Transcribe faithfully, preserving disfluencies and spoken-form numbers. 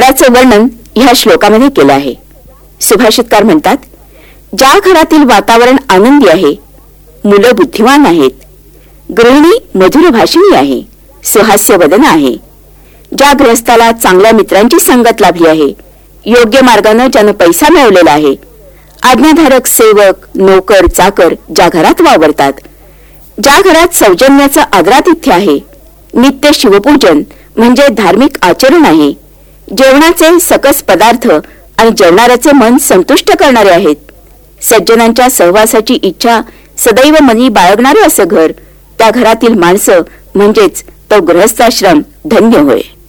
घराचे वर्णन ह्या श्लोकामध्ये केले आहे. सुभाषितकार म्हणतात, ज्या घरातील वातावरण आनंदी आहे, मुलं बुद्धिमान आहेत, गृहिणी मधुर भाषिणी आहे, सुहास्य वदन आहे, ज्या गृहस्थाला चांगल्या मित्रांची संगत लाभली आहे, योग्य मार्गाने ज्यानं पैसा मिळवलेला आहे, आज्ञाधारक सेवक नोकर चाकर ज्या घरात वावरतात, ज्या घरात सौजन्याचं आदरातिथ्य आहे, नित्य शिवपूजन म्हणजे धार्मिक आचरण आहे, जेवणाचे सकस पदार्थ आणि जेवणाऱ्याचे मन संतुष्ट करणारे आहेत, सज्जनांच्या सहवासाची इच्छा सदैव मनी बाळगणारे असं घर, त्या घरातील माणसं म्हणजेच तो गृहस्थाश्रम धन्य होय.